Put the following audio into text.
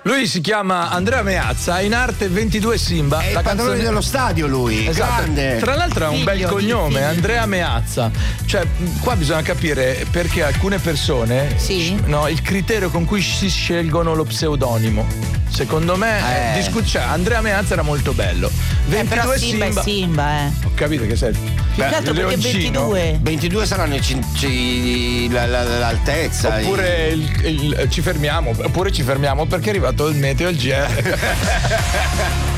Lui si chiama Andrea Meazza, in arte 22 Simba. È il padrone dello stadio lui, esatto. grande. Tra l'altro ha un bel cognome, Andrea Meazza. Cioè, qua bisogna capire perché alcune persone, no, il criterio con cui si scelgono lo pseudonimo. Secondo me, cioè, Andrea Meazza era molto bello. 22 però Simba è Simba, Ho capito che sei. Più che altro perché 22. 22 saranno l'altezza. Oppure ci fermiamo perché è arrivato il meteo e il GR.